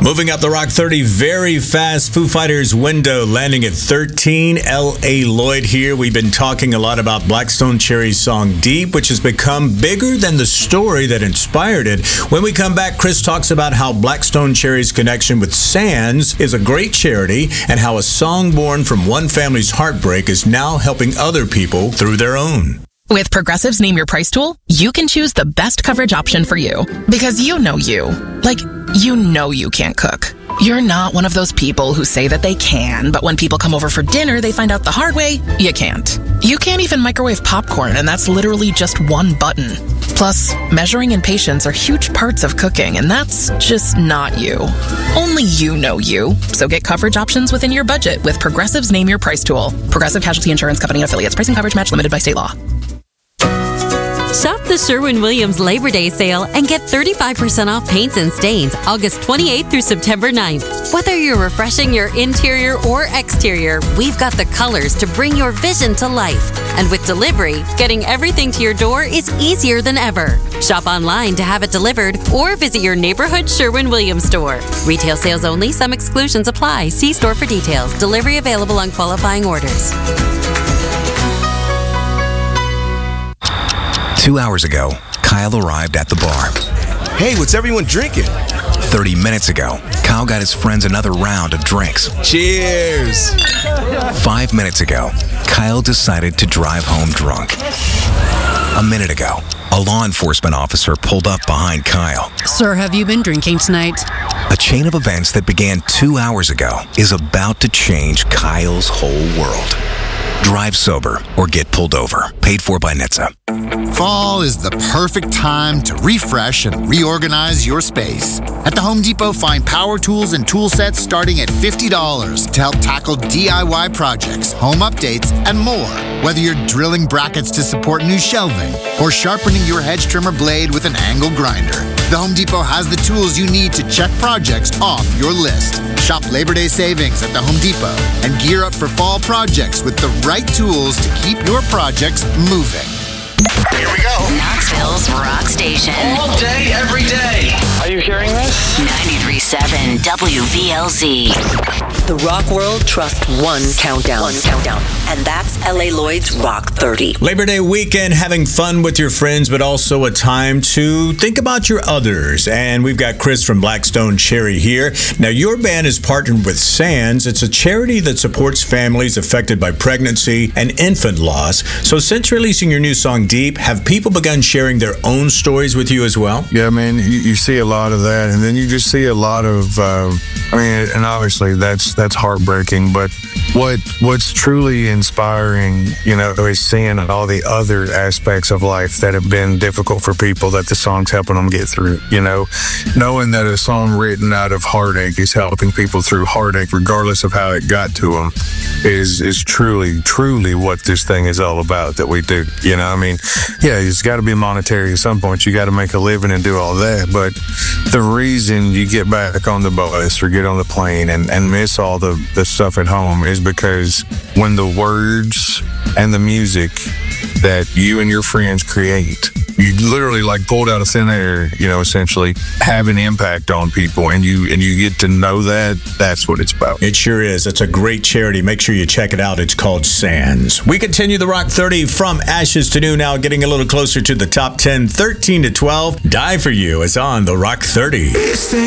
Moving up the Rock 30 very fast. Foo Fighters Window landing at 13. L.A. Lloyd here. We've been talking a lot about Black Stone Cherry's song Deep, which has become bigger than the story that inspired it. When we come back, Chris talks about how Black Stone Cherry's connection with SANS is a great charity and how a song born from one family's heartbreak is now helping other people through their own. With Progressive's Name Your Price tool, you can choose the best coverage option for you. Because you know you. Like, you know you can't cook. You're not one of those people who say that they can, but when people come over for dinner, they find out the hard way, you can't. You can't even microwave popcorn, and that's literally just one button. Plus, measuring and patience are huge parts of cooking, and that's just not you. Only you know you. So get coverage options within your budget with Progressive's Name Your Price tool. Progressive Casualty Insurance Company and Affiliates. Pricing coverage match limited by state law. Shop the Sherwin-Williams Labor Day sale and get 35% off paints and stains August 28th through September 9th. Whether you're refreshing your interior or exterior, we've got the colors to bring your vision to life. And with delivery, getting everything to your door is easier than ever. Shop online to have it delivered or visit your neighborhood Sherwin-Williams store. Retail sales only. Some exclusions apply. See store for details. Delivery available on qualifying orders. 2 hours ago, Kyle arrived at the bar. Hey, what's everyone drinking? 30 minutes ago, Kyle got his friends another round of drinks. Cheers! 5 minutes ago, Kyle decided to drive home drunk. A minute ago, a law enforcement officer pulled up behind Kyle. Sir, have you been drinking tonight? A chain of events that began 2 hours ago is about to change Kyle's whole world. Drive sober or get pulled over. Paid for by NHTSA. Fall is the perfect time to refresh and reorganize your space. At the Home Depot, find power tools and tool sets starting at $50 to help tackle DIY projects, home updates, and more. Whether you're drilling brackets to support new shelving or sharpening your hedge trimmer blade with an angle grinder, the Home Depot has the tools you need to check projects off your list. Shop Labor Day savings at the Home Depot and gear up for fall projects with the right tools to keep your projects moving. Here we go. Knoxville's Rock Station. All day, every day. Are you hearing this? 93.7 WVLZ. The rock world trusts one countdown. And that's L.A. Lloyd's Rock 30. Labor Day weekend, having fun with your friends, but also a time to think about your others. And we've got Chris from Black Stone Cherry here. Now, your band is partnered with SANS. It's a charity that supports families affected by pregnancy and infant loss. So since releasing your new song, Deep, have people begun sharing their own stories with you as well? Yeah, man, you see a lot of that. And then you just see a lot of, and obviously that's heartbreaking. But what's truly inspiring, is seeing all the other aspects of life that have been difficult for people that the song's helping them get through, knowing that a song written out of heartache is helping people through heartache, regardless of how it got to them, is truly what this thing is all about that we do. Yeah, it's got to be monetary at some point. You got to make a living and do all that. But the reason you get back on the bus or get on the plane and miss all the stuff at home is because when the words and the music that you and your friends create, you literally pulled out of thin air, essentially have an impact on people, and you get to know that's what it's about. It sure is. It's a great charity. Make sure you check it out. It's called SANS. We continue the Rock 30 from ashes to new, now getting a little closer to the top 10, 13 to 12. Die For You is on the Rock 30.